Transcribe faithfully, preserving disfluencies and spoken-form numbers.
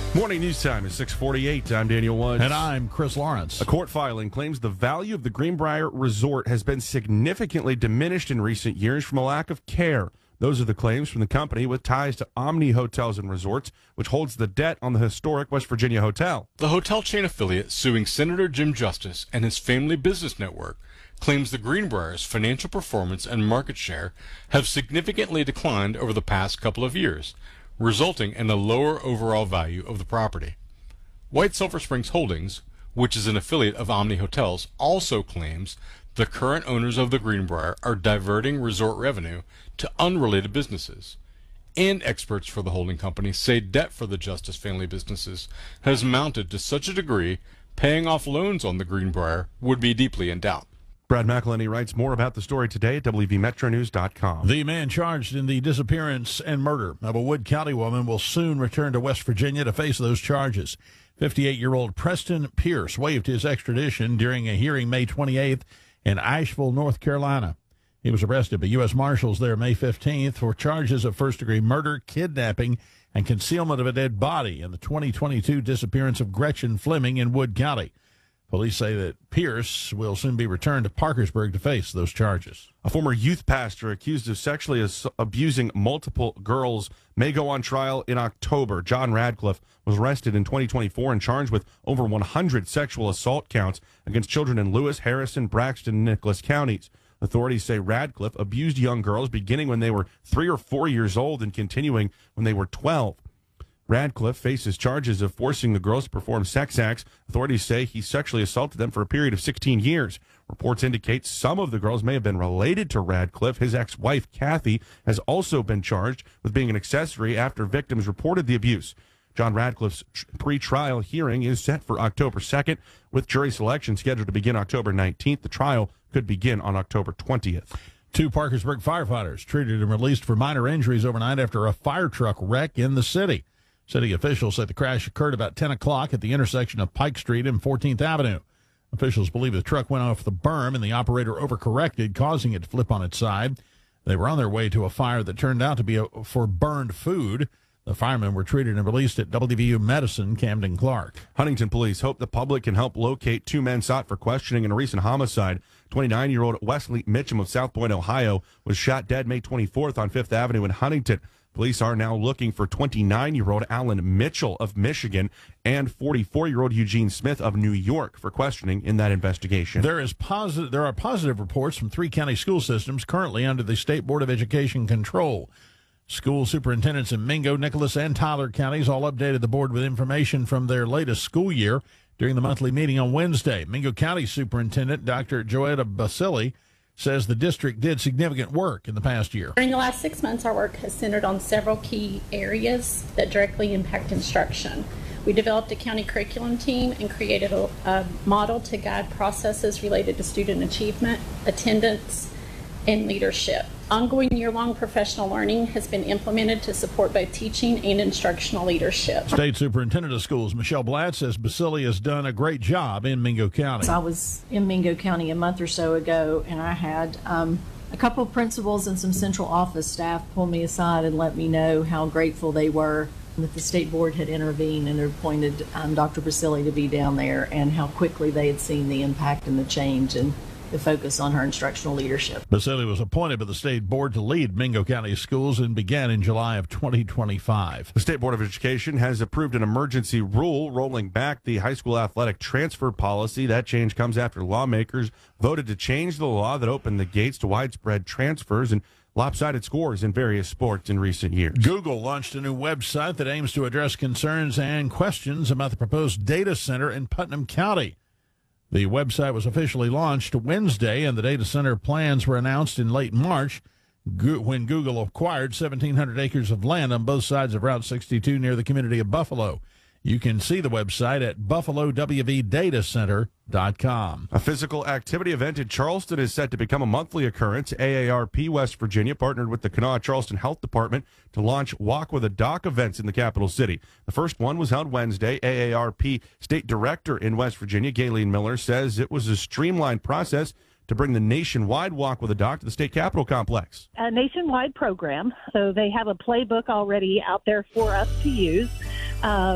Morning news time is six forty-eight. I'm Daniel Woods. And I'm Chris Lawrence. A court filing claims the value of the Greenbrier Resort has been significantly diminished in recent years from a lack of care. Those are the claims from the company with ties to Omni Hotels and Resorts, which holds the debt on the historic West Virginia hotel. The hotel chain affiliate suing Senator Jim Justice and his family business network claims the Greenbrier's financial performance and market share have significantly declined over the past couple of years, resulting in a lower overall value of the property. White Sulphur Springs Holdings, which is an affiliate of Omni Hotels, also claims the current owners of the Greenbrier are diverting resort revenue to unrelated businesses. And experts for the holding company say debt for the Justice family businesses has mounted to such a degree paying off loans on the Greenbrier would be deeply in doubt. Brad McElhenney writes more about the story today at W V Metro News dot com. The man charged in the disappearance and murder of a Wood County woman will soon return to West Virginia to face those charges. fifty-eight-year-old Preston Pierce waived his extradition during a hearing May twenty-eighth in Asheville, North Carolina. He was arrested by U S Marshals there May fifteenth for charges of first-degree murder, kidnapping, and concealment of a dead body in the twenty twenty-two disappearance of Gretchen Fleming in Wood County. Police say that Pierce will soon be returned to Parkersburg to face those charges. A former youth pastor accused of sexually as- abusing multiple girls may go on trial in October. John Radcliffe was arrested in twenty twenty-four and charged with over one hundred sexual assault counts against children in Lewis, Harrison, Braxton, and Nicholas counties. Authorities say Radcliffe abused young girls beginning when they were three or four years old and continuing when they were twelve. Radcliffe faces charges of forcing the girls to perform sex acts. Authorities say he sexually assaulted them for a period of sixteen years. Reports indicate some of the girls may have been related to Radcliffe. His ex-wife, Kathy, has also been charged with being an accessory after victims reported the abuse. John Radcliffe's pre-trial hearing is set for October second, with jury selection scheduled to begin October nineteenth. The trial could begin on October twentieth. Two Parkersburg firefighters treated and released for minor injuries overnight after a fire truck wreck in the city. City officials say the crash occurred about ten o'clock at the intersection of Pike Street and fourteenth Avenue. Officials believe the truck went off the berm and the operator overcorrected, causing it to flip on its side. They were on their way to a fire that turned out to be a, for burned food. The firemen were treated and released at W V U Medicine, Camden Clark. Huntington police hope the public can help locate two men sought for questioning in a recent homicide. twenty-nine-year-old Wesley Mitchum of South Point, Ohio, was shot dead May twenty-fourth on Fifth Avenue in Huntington. Police are now looking for twenty-nine-year-old Alan Mitchell of Michigan and forty-four-year-old Eugene Smith of New York for questioning in that investigation. There is positive. There are positive reports from three county school systems currently under the State Board of Education control. School superintendents in Mingo, Nicholas, and Tyler counties all updated the board with information from their latest school year during the monthly meeting on Wednesday. Mingo County Superintendent Doctor Joetta Basili says the district did significant work in the past year. During the last six months, our work has centered on several key areas that directly impact instruction. We developed a county curriculum team and created a, a model to guide processes related to student achievement, attendance, and leadership. Ongoing year-long professional learning has been implemented to support both teaching and instructional leadership. State Superintendent of Schools Michelle Blatt says Basili has done a great job in Mingo County. I was in Mingo County a month or so ago, and I had um, a couple of principals and some central office staff pull me aside and let me know how grateful they were that the state board had intervened and appointed um, Doctor Basili to be down there, and how quickly they had seen the impact and the change and the focus on her instructional leadership. Basili was appointed by the state board to lead Mingo County schools and began in July of twenty twenty-five. The State Board of Education has approved an emergency rule rolling back the high school athletic transfer policy. That change comes after lawmakers voted to change the law that opened the gates to widespread transfers and lopsided scores in various sports in recent years. Google launched a new website that aims to address concerns and questions about the proposed data center in Putnam County. The website was officially launched Wednesday, and the data center plans were announced in late March when Google acquired seventeen hundred acres of land on both sides of Route sixty-two near the community of Buffalo. You can see the website at buffalo w v data center dot com. A physical activity event in Charleston is set to become a monthly occurrence. A A R P West Virginia partnered with the Kanawha Charleston Health Department to launch Walk with a Doc events in the capital city. The first one was held Wednesday. A A R P State Director in West Virginia, Gayleen Miller, says it was a streamlined process to bring the nationwide Walk with a Doc to the state capitol complex. A nationwide program, so they have a playbook already out there for us to use. Uh,